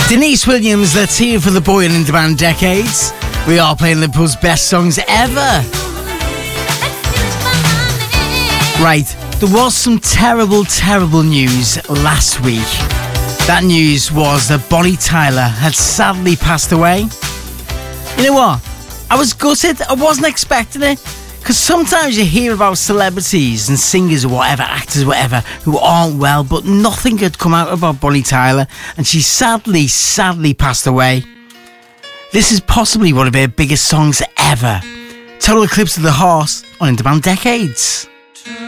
Denise Williams, let's hear for the boy in demand decades. We are playing Liverpool's best songs ever. Right, there was some terrible news last week. That news was that Bonnie Tyler had sadly passed away. You know what? I was gutted. I wasn't expecting it. Because sometimes you hear about celebrities and singers or whatever, actors, whatever, who aren't well, but nothing had come out about Bonnie Tyler. And she sadly passed away. This is possibly one of her biggest songs ever. Total Eclipse of the Heart on In Demand Decades.